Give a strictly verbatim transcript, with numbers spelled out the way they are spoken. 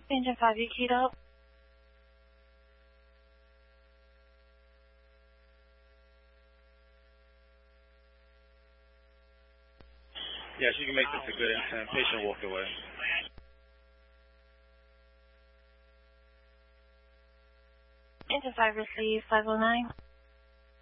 Engine five, you keyed up? Yes, you can make this a good intent. Patient walked away. Engine five, receive five oh nine.